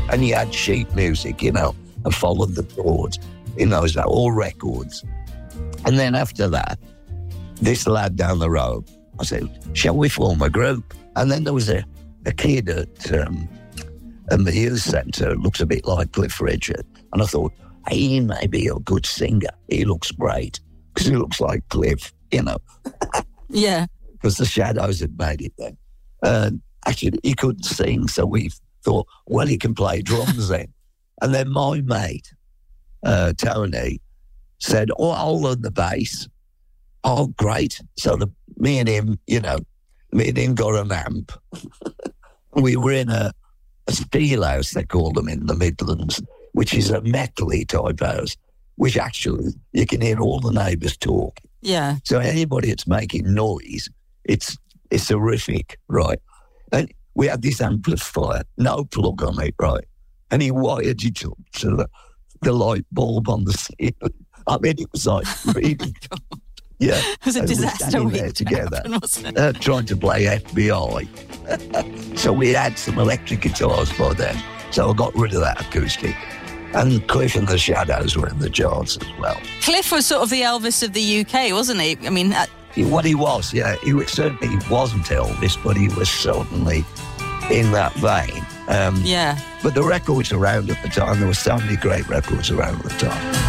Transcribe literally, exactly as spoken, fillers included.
And he had sheet music, you know, and followed the chords, you know, is that all records. And then after that, this lad down the road, I said, shall we form a group? And then there was a, a kid at, um, at the youth centre, looks a bit like Cliff Richard. And I thought, hey, he may be a good singer. He looks great, because he looks like Cliff, you know. Yeah. Because the Shadows had made it then. And actually, he couldn't sing, so we thought, well, he can play drums then. And then my mate, uh, Tony, said, oh, I'll learn the bass. Oh, great. So the, me and him, you know, me and him got an amp. We were in a, a steel house, they call them in the Midlands, which is a metal-y type house, which actually you can hear all the neighbours talk. Yeah. So anybody that's making noise, it's it's horrific, right? And we had this amplifier, no plug on it, right? And he wired it up to the, the light bulb on the ceiling. I mean, it was like really... Oh, yeah. it was a and disaster we were there together, happen, wasn't it? uh, trying to play F B I. So we had some electric guitars by then. So I got rid of that acoustic. And Cliff and the Shadows were in the charts as well. Cliff was sort of the Elvis of the U K, wasn't he? I mean... Uh... What he was, yeah. He was, certainly wasn't Elvis, but he was certainly in that vein. Um, yeah. But the records around at the time, there were so many great records around at the time.